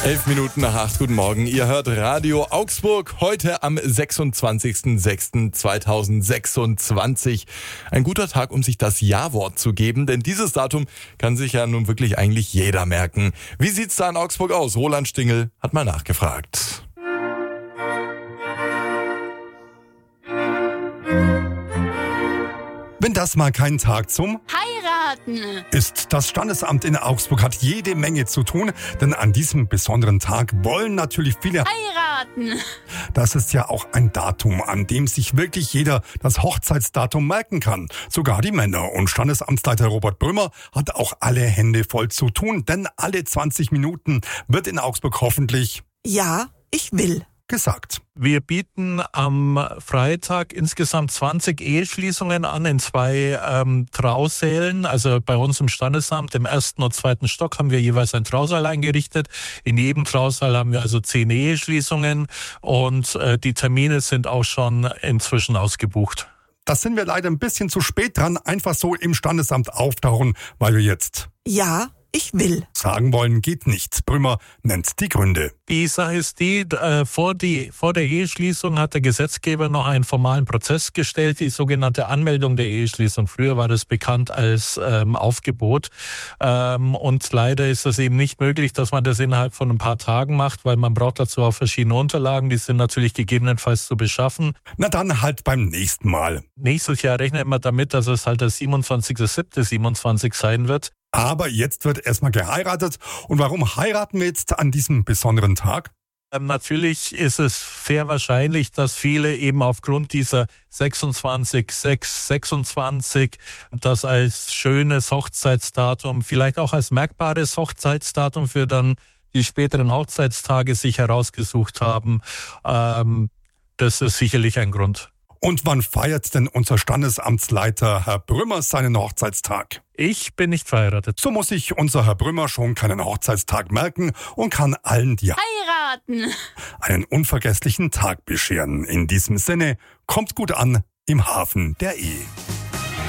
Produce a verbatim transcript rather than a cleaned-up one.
Elf Minuten nach acht, guten Morgen. Ihr hört Radio Augsburg heute am sechsundzwanzigsten sechsten zweitausendsechsundzwanzig. Ein guter Tag, um sich das Ja-Wort zu geben, denn dieses Datum kann sich ja nun wirklich eigentlich jeder merken. Wie sieht's da in Augsburg aus? Roland Stingel hat mal nachgefragt. Wenn das mal kein Tag zum Heiraten ist. Das Standesamt in Augsburg hat jede Menge zu tun, denn an diesem besonderen Tag wollen natürlich viele heiraten. Das ist ja auch ein Datum, an dem sich wirklich jeder das Hochzeitsdatum merken kann. Sogar die Männer. Und Standesamtsleiter Robert Brümmer hat auch alle Hände voll zu tun, denn alle zwanzig Minuten wird in Augsburg hoffentlich Ja, ich will gesagt. Wir bieten am Freitag insgesamt zwanzig Eheschließungen an in zwei ähm, Trausälen. Also bei uns im Standesamt, im ersten und zweiten Stock, haben wir jeweils ein Trausaal eingerichtet. In jedem Trausaal haben wir also zehn Eheschließungen und äh, die Termine sind auch schon inzwischen ausgebucht. Da sind wir leider ein bisschen zu spät dran, einfach so im Standesamt auftauchen, weil wir jetzt Ja, ich will sagen wollen, geht nicht. Brümmer nennt die Gründe. Die Sache ist die, äh, vor, die, vor der Eheschließung hat der Gesetzgeber noch einen formalen Prozess gestellt, die sogenannte Anmeldung der Eheschließung. Früher war das bekannt als ähm, Aufgebot. Ähm, und leider ist das eben nicht möglich, dass man das innerhalb von ein paar Tagen macht, weil man braucht dazu auch verschiedene Unterlagen. Die sind natürlich gegebenenfalls zu beschaffen. Na dann halt beim nächsten Mal. Nächstes Jahr rechnet man damit, dass es halt der siebenundzwanzigster siebter siebenundzwanzig sein wird. Aber jetzt wird erstmal geheiratet. Und warum heiraten wir jetzt an diesem besonderen Tag? Ähm, natürlich ist es sehr wahrscheinlich, dass viele eben aufgrund dieser sechsundzwanzig sechs sechsundzwanzig das als schönes Hochzeitsdatum, vielleicht auch als merkbares Hochzeitsdatum für dann die späteren Hochzeitstage sich herausgesucht haben. Ähm, das ist sicherlich ein Grund. Und wann feiert denn unser Standesamtsleiter Herr Brümmer seinen Hochzeitstag? Ich bin nicht verheiratet. So muss sich unser Herr Brümmer schon keinen Hochzeitstag merken und kann allen, die heiraten, einen unvergesslichen Tag bescheren. In diesem Sinne, kommt gut an im Hafen der Ehe.